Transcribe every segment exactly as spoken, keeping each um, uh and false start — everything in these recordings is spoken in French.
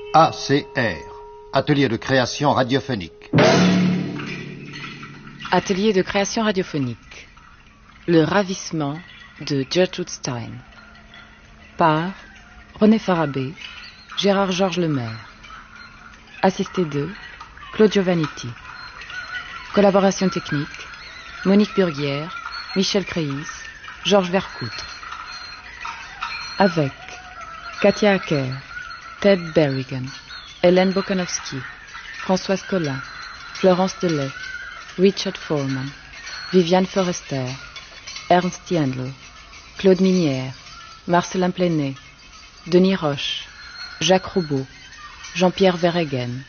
A C R, Atelier de création radiophonique. Atelier de création radiophonique. Le ravissement de Gertrude Stein. Par René Farabé, Gérard Georges Lemaire. Assisté de Claude Giovannitti. Collaboration technique Monique Burguière, Michel Créis, Georges Vercoutre. Avec Katia Acker, Ted Berrigan, Hélène Bokanowski, Françoise Collin, Florence Delay, Richard Foreman, Viviane Forrester, Ernst Jandl, Claude Minière, Marcelin Plenet, Denis Roche, Jacques Roubaud, Jean-Pierre Verhegen.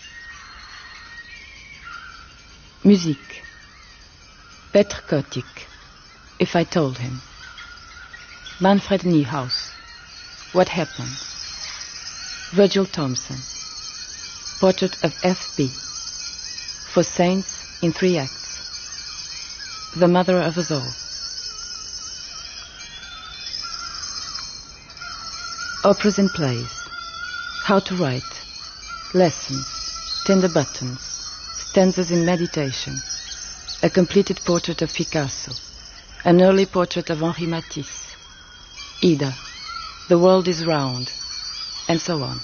Musique Petr Kotik, If I Told Him. Manfred Niehaus, What Happened. Virgil Thompson, Portrait of F B. For Saints in Three Acts. The Mother of Us All. Operas and Plays. How to Write. Lessons. Tender Buttons. Stanzas in Meditation. A completed portrait of Picasso. An early portrait of Henri Matisse. Ida. The World is Round. And so on.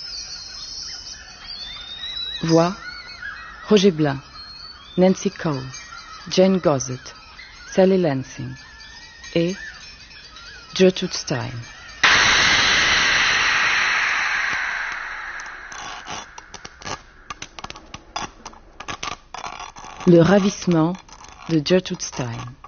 Voix Roger Blin, Nancy Cole, Jane Gossett, Sally Lansing et Gertrude Stein. Le ravissement de Gertrude Stein.